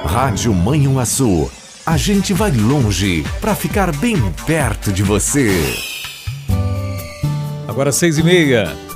Rádio Manhuaçu. A gente vai longe para ficar bem perto de você. Agora 6h30.